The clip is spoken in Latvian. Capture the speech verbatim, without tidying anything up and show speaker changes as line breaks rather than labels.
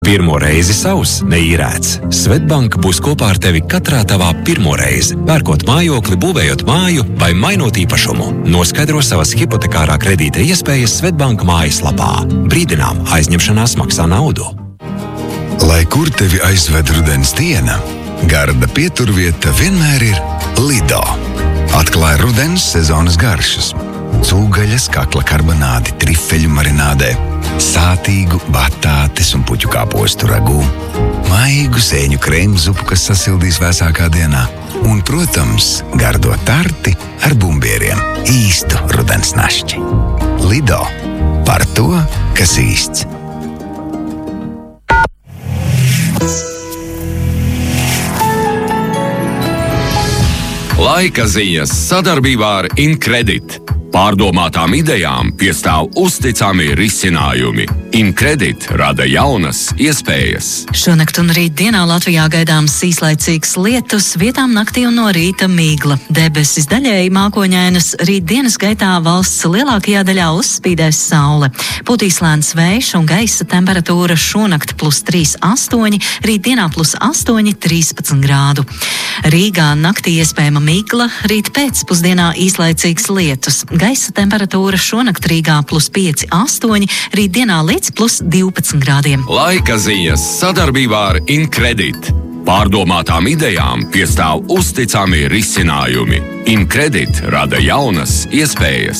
Pirmo reizi savs, neīrēts. Svetbank būs kopā ar tevi katrā tavā pirmo reizi, pērkot mājokli, būvējot māju vai mainot īpašumu. Noskaidro savas hipotekārā kredīta iespējas Svetbank mājaslapā. Brīdinām, aizņemšanās maksā naudu.
Lai kur tevi aizved rudens diena, garda pieturvieta vienmēr ir Lido. Atklāj rudens sezonas garšas. Cūgaļas, kakla karbonādi, trifeļu marinādē, sātīgu batātes un puķu kāpostu ragū, maigu sēņu krēmu zupu, kas sasildīs vēsākā dienā, un, protams, gardo tarti ar bumbieriem. Īstu rudens našķi. Lido. Par to, kas īsts.
Laika ziņas sadarbībā ar Incredit. Pārdomātām idejām piestāv uzticami risinājumi. Incredit rada jaunas iespējas.
Šonakt un rīt dienā Latvijā gaidāms īslaicīgs lietus, vietām naktī un no rīta migla. Debesis daļēji mākoņainas, rīt dienas gaitā valsts lielākajā daļā uzspīdēs saule. Pūtīs lēns vējš un gaisa temperatūra šonakt plus trīs astoņi, rīt dienā plus astoņi trīspadsmit grādu. Rīgā naktī iespējama migla, rīt pēcpusdienā īslaicīgs lietus. Gaisa temperatūra šonakt Rīgā plus pieci astoņi, rīt dienā līdz plus divpadsmit grādiem.
Laika ziņas sadarbībā ar Incredit. Pārdomātām idejām piestāv uzticami risinājumi. Incredit rada jaunas iespējas.